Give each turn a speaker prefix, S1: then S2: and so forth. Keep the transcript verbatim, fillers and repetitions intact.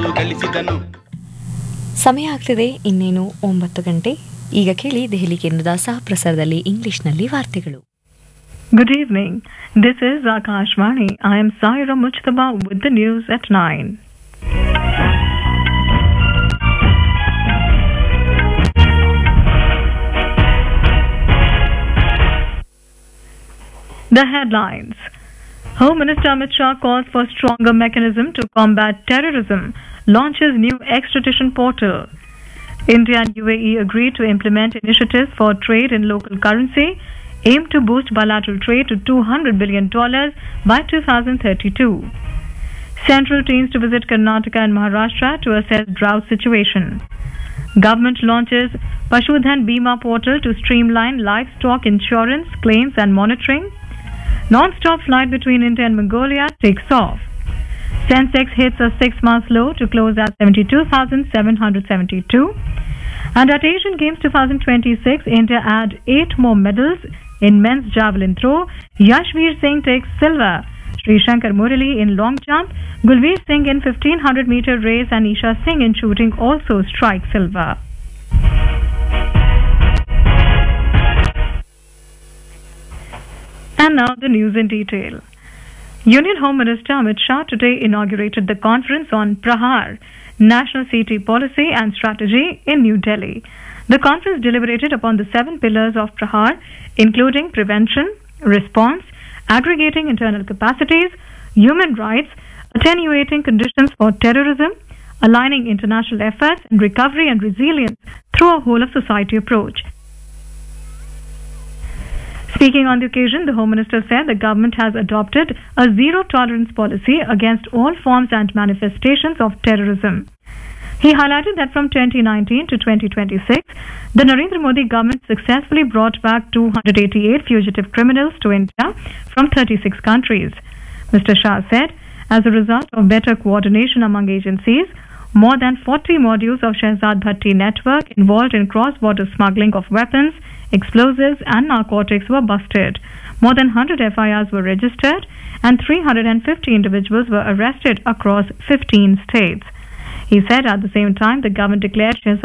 S1: Medal ಗಳಿಸಿದನು.
S2: ಸಮಯ ಆಗ್ತಿದೆ ಇನ್ನೇನು ಒಂಬತ್ತು ಗಂಟೆ. ಈಗ ಕೇಳಿ ದೆಹಲಿ ಕೇಂದ್ರದ ಸಹ ಪ್ರಸಾರದಲ್ಲಿ ಇಂಗ್ಲಿಷ್ನಲ್ಲಿ ವಾರ್ತೆಗಳು.
S3: Good evening. This is Akashvani. I am Saira Mujtaba with the news at nine. The headlines. Home Minister Amit Shah calls for stronger mechanism to combat terrorism, launches new extradition portal. India and U A E agreed to implement initiatives for trade in local currency, aim to boost bilateral trade to two hundred billion dollars by two thousand thirty-two. Central teams to visit Karnataka and Maharashtra to assess drought situation. Government launches Pashudhan Bima portal to streamline livestock insurance, claims and monitoring. Non-stop flight between India and Mongolia takes off. Sensex hits a six-month low to close at seventy-two thousand seven hundred seventy-two. And at Asian Games twenty twenty-six, India add eight more medals in men's javelin throw. Yashveer Singh takes silver. Sri Shankar Murali in long jump. Gulveer Singh in fifteen hundred meter race and Isha Singh in shooting also strike silver. And now the news in detail. Union Home Minister Amit Shah today inaugurated the conference on Prahar, National City Policy and Strategy in New Delhi. The conference deliberated upon the seven pillars of Prahar, including prevention, response, aggregating internal capacities, human rights, attenuating conditions for terrorism, aligning international efforts, and recovery and resilience through a whole of society approach. Speaking on the occasion, the Home Minister said the government has adopted a zero-tolerance policy against all forms and manifestations of terrorism. He highlighted that from twenty nineteen to twenty twenty-six, the Narendra Modi government successfully brought back two hundred eighty-eight fugitive criminals to India from thirty-six countries. Mister Shah said, as a result of better coordination among agencies, more than forty modules of Shehzad Bhatti network involved in cross-border smuggling of weapons, explosives and narcotics were busted. More than one hundred F I Rs were registered and three hundred fifty individuals were arrested across fifteen states. He said at the same time the government declared Shehzad